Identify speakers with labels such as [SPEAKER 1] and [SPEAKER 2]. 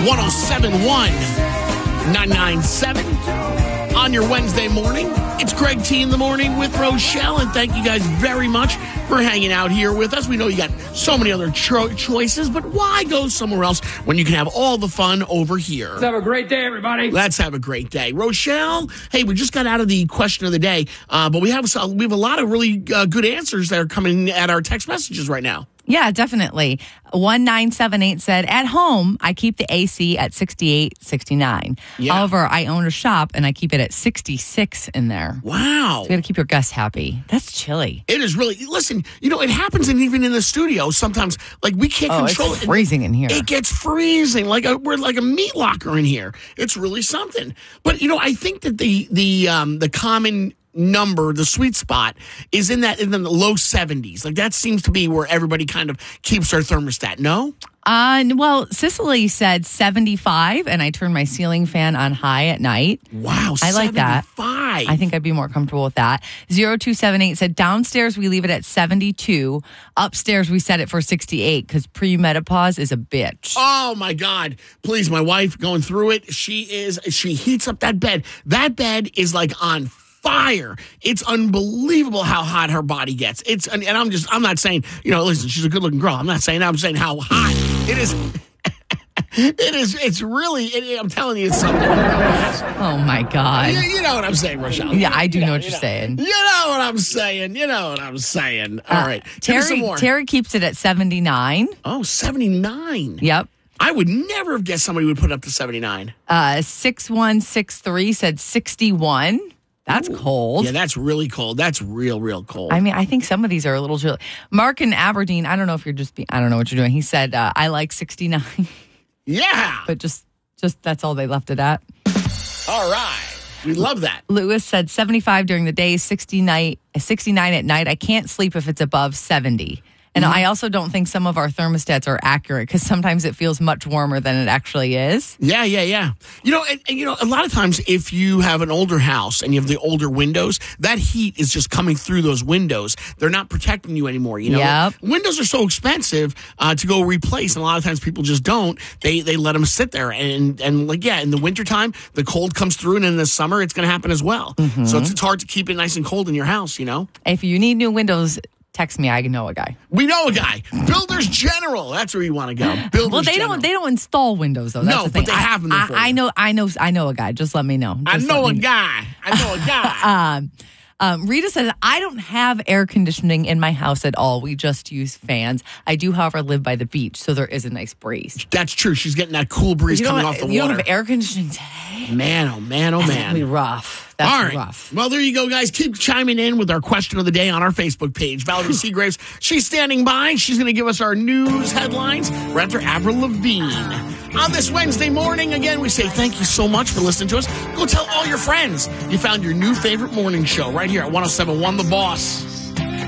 [SPEAKER 1] 1071 997 on your Wednesday morning. It's Greg T in the morning with Rochelle, and thank you guys very much for hanging out here with us. We know you got so many other choices, but why go somewhere else when you can have all the fun over here?
[SPEAKER 2] Let's have a great day, everybody.
[SPEAKER 1] Let's have a great day. Rochelle, hey, we just got out of the question of the day, but we have a lot of really good answers that are coming at our text messages right now.
[SPEAKER 3] Yeah, definitely. 1978 said, at home, I keep the AC at 68, 69.
[SPEAKER 1] Yeah.
[SPEAKER 3] However, I own a shop and I keep it at 66 in there.
[SPEAKER 1] Wow.
[SPEAKER 3] So you got to keep your guests happy. That's chilly.
[SPEAKER 1] It is really, listen, it happens even in the studio sometimes. Like, we can't control
[SPEAKER 3] it's freezing in here.
[SPEAKER 1] It gets freezing. We're like a meat locker in here. It's really something. But, I think that the common number, the sweet spot, is in the low 70s. Like, that seems to be where everybody kind of keeps their thermostat. No?
[SPEAKER 3] Well, Cicely said 75, and I turn my ceiling fan on high at night.
[SPEAKER 1] Wow,
[SPEAKER 3] I like that.
[SPEAKER 1] 75.
[SPEAKER 3] I think I'd be more comfortable with that. 0278 said downstairs we leave it at 72. Upstairs we set it for 68 because premenopause is a bitch.
[SPEAKER 1] Oh my God! Please, my wife going through it. She heats up that bed. That bed is like on fire. It's unbelievable how hot her body gets. And I'm not saying, listen, she's a good looking girl. I'm not saying that. I'm saying how hot it is. It's really, I'm telling you, it's something.
[SPEAKER 3] Oh my God.
[SPEAKER 1] You know what I'm saying, Rochelle.
[SPEAKER 3] Yeah, I do know what you're saying.
[SPEAKER 1] You know what I'm saying. All right.
[SPEAKER 3] Terry keeps it at 79.
[SPEAKER 1] Oh, 79.
[SPEAKER 3] Yep.
[SPEAKER 1] I would never have guessed somebody would put it up to 79.
[SPEAKER 3] 6163 said 61. That's cold.
[SPEAKER 1] Yeah, that's really cold. That's real cold.
[SPEAKER 3] I mean, I think some of these are a little chilly. Mark in Aberdeen, I don't know if you're I don't know what you're doing. He said, I like 69.
[SPEAKER 1] Yeah.
[SPEAKER 3] But just that's all they left it at.
[SPEAKER 1] All right. We love that.
[SPEAKER 3] Lewis said 75 during the day, 69 at night. I can't sleep if it's above 70. And I also don't think some of our thermostats are accurate because sometimes it feels much warmer than it actually is.
[SPEAKER 1] Yeah. A lot of times if you have an older house and you have the older windows, that heat is just coming through those windows. They're not protecting you anymore.
[SPEAKER 3] Yep.
[SPEAKER 1] Windows are so expensive to go replace, and a lot of times people just don't. They let them sit there, and in the wintertime, the cold comes through, and in the summer, it's going to happen as well. Mm-hmm. So it's hard to keep it nice and cold in your house.
[SPEAKER 3] If you need new windows, text me. I know a guy.
[SPEAKER 1] We know a guy. Builders General. That's where you want to go. Builders General.
[SPEAKER 3] They don't install windows though. That's the thing.
[SPEAKER 1] But they have them there for
[SPEAKER 3] you. I know a guy. Just let me know.
[SPEAKER 1] I know a guy.
[SPEAKER 3] Rita said, I don't have air conditioning in my house at all. We just use fans. I do, however, live by the beach, so there is a nice breeze.
[SPEAKER 1] That's true. She's getting that cool breeze coming off the water.
[SPEAKER 3] You don't have air conditioning today?
[SPEAKER 1] Man, oh man.
[SPEAKER 3] That's going to be rough. That's
[SPEAKER 1] all right.
[SPEAKER 3] rough.
[SPEAKER 1] Well, there you go, guys. Keep chiming in with our question of the day on our Facebook page. Valerie Seagraves, she's standing by. She's going to give us our news headlines right after Avril Lavigne. On this Wednesday morning, again, we say thank you so much for listening to us. Go tell all your friends you found your new favorite morning show right here at 107.1 The Boss.